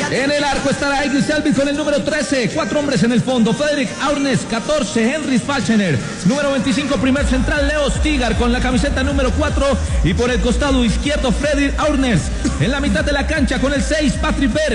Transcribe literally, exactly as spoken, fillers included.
En el arco estará Iggy Selby con el número trece. Cuatro hombres en el fondo. Frederick Aurnes, catorce. Henry Falchener. Número veinticinco, primer central, Leo Stigar con la camiseta número cuatro. Y por el costado izquierdo, Frederick Aurnes. En la mitad de la cancha con el seis, Patrick Pérez.